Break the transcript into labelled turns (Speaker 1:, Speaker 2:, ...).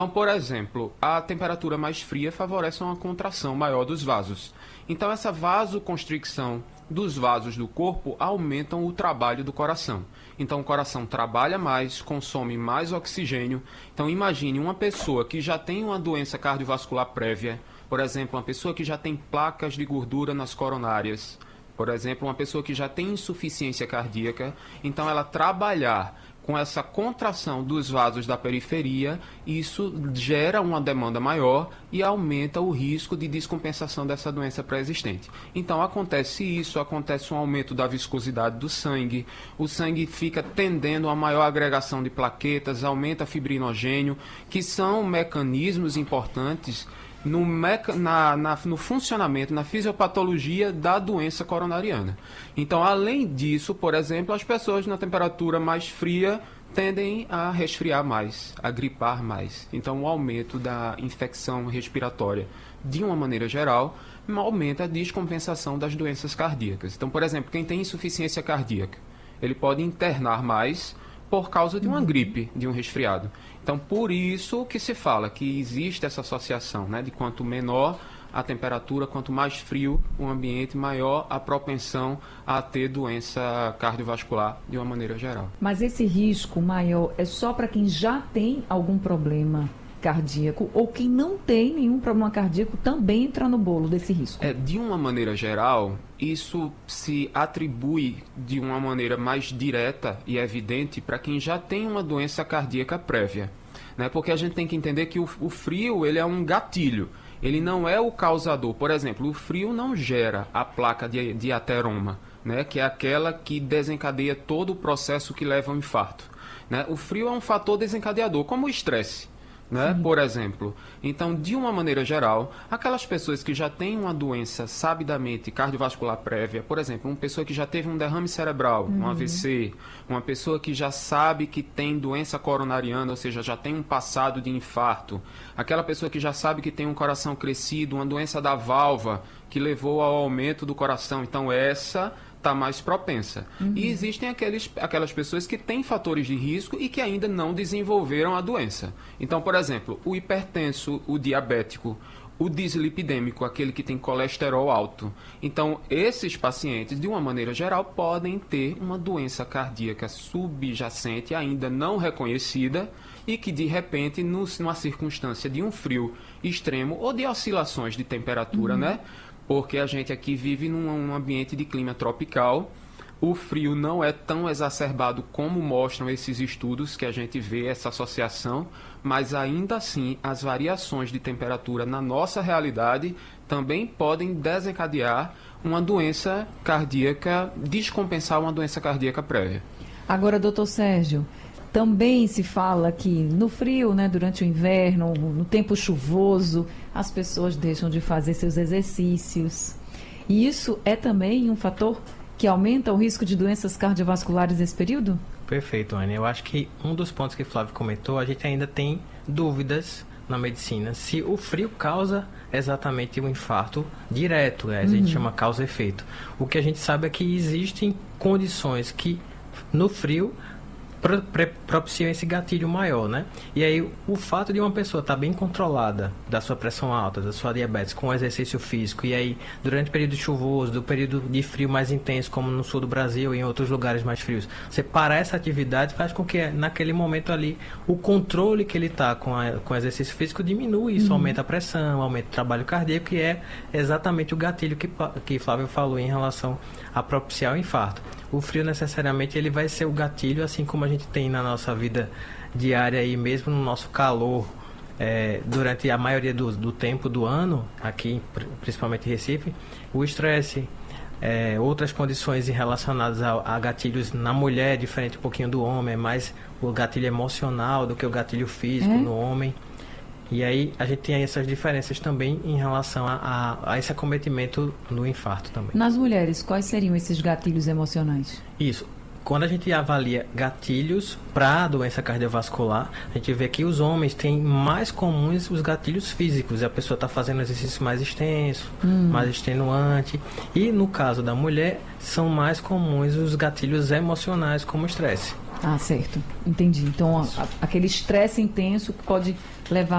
Speaker 1: Então, por exemplo, a temperatura mais fria favorece uma contração maior dos vasos. Então, essa vasoconstricção dos vasos do corpo aumentam o trabalho do coração. Então, o coração trabalha mais, consome mais oxigênio. Então, imagine uma pessoa que já tem uma doença cardiovascular prévia, por exemplo, uma pessoa que já tem placas de gordura nas coronárias, por exemplo, uma pessoa que já tem insuficiência cardíaca. Então, ela trabalhar com essa contração dos vasos da periferia, isso gera uma demanda maior e aumenta o risco de descompensação dessa doença pré-existente. Então acontece isso, acontece um aumento da viscosidade do sangue, o sangue fica tendendo a maior agregação de plaquetas, aumenta fibrinogênio, que são mecanismos importantes no funcionamento, na fisiopatologia da doença coronariana. Então, além disso, por exemplo, as pessoas na temperatura mais fria tendem a resfriar mais, a gripar mais. Então, o aumento da infecção respiratória, de uma maneira geral, aumenta a descompensação das doenças cardíacas. Então, por exemplo, quem tem insuficiência cardíaca, ele pode internar mais por causa de uma gripe, de um resfriado. Então, por isso que se fala que existe essa associação, né, de quanto menor a temperatura, quanto mais frio o ambiente, maior a propensão a ter doença cardiovascular de uma maneira geral.
Speaker 2: Mas esse risco maior é só para quem já tem algum problema cardíaco, ou quem não tem nenhum problema cardíaco também entra no bolo desse risco?
Speaker 1: De uma maneira geral, isso se atribui de uma maneira mais direta e evidente para quem já tem uma doença cardíaca prévia, né? Porque a gente tem que entender que o frio, ele é um gatilho, ele não é o causador. Por exemplo, o frio não gera a placa de ateroma, né? Que é aquela que desencadeia todo o processo que leva ao infarto, né? O frio é um fator desencadeador, como o estresse, né? Por exemplo. Então, de uma maneira geral, aquelas pessoas que já têm uma doença sabidamente cardiovascular prévia, por exemplo, uma pessoa que já teve um derrame cerebral, um AVC, uma pessoa que já sabe que tem doença coronariana, ou seja, já tem um passado de infarto, aquela pessoa que já sabe que tem um coração crescido, uma doença da válvula que levou ao aumento do coração. Então, essa está mais propensa. E existem aquelas pessoas que têm fatores de risco e que ainda não desenvolveram a doença. Então, por exemplo, o hipertenso, o diabético, o dislipidêmico, aquele que tem colesterol alto. Então, esses pacientes, de uma maneira geral, podem ter uma doença cardíaca subjacente ainda não reconhecida e que, de repente, numa circunstância de um frio extremo ou de oscilações de temperatura, né? Porque a gente aqui vive num ambiente de clima tropical. O frio não é tão exacerbado como mostram esses estudos que a gente vê, essa associação, mas ainda assim as variações de temperatura na nossa realidade também podem desencadear uma doença cardíaca, descompensar uma doença cardíaca prévia.
Speaker 2: Agora, doutor Sérgio, também se fala que no frio, né, durante o inverno, no tempo chuvoso, as pessoas deixam de fazer seus exercícios. E isso é também um fator que aumenta o risco de doenças cardiovasculares nesse período?
Speaker 3: Perfeito, Anne. Eu acho que um dos pontos que o Flávio comentou, a gente ainda tem dúvidas na medicina se o frio causa exatamente um infarto direto, né? A gente chama causa-efeito. O que a gente sabe é que existem condições que no frio propiciam esse gatilho maior, né? E aí o fato de uma pessoa estar bem controlada da sua pressão alta, da sua diabetes, com exercício físico, e aí durante o período chuvoso, do período de frio mais intenso, como no sul do Brasil e em outros lugares mais frios, você parar essa atividade faz com que naquele momento ali o controle que ele está com o exercício físico diminui, isso aumenta a pressão, aumenta o trabalho cardíaco, que é exatamente o gatilho que Flávio falou em relação a propiciar o infarto. O frio necessariamente ele vai ser o gatilho, assim como a gente tem na nossa vida diária e mesmo no nosso calor, durante a maioria do tempo do ano, aqui principalmente em Recife, o estresse, outras condições relacionadas a gatilhos na mulher, diferente um pouquinho do homem, é mais o gatilho emocional do que o gatilho físico no homem. E aí a gente tem essas diferenças também em relação a esse acometimento no infarto também.
Speaker 2: Nas mulheres, quais seriam esses gatilhos emocionais?
Speaker 3: Isso. Quando a gente avalia gatilhos para a doença cardiovascular, a gente vê que os homens têm mais comuns os gatilhos físicos. A pessoa está fazendo exercício mais extenso, mais extenuante. E no caso da mulher, são mais comuns os gatilhos emocionais, como o estresse.
Speaker 2: Ah, certo. Entendi. Então, aquele estresse intenso que pode levar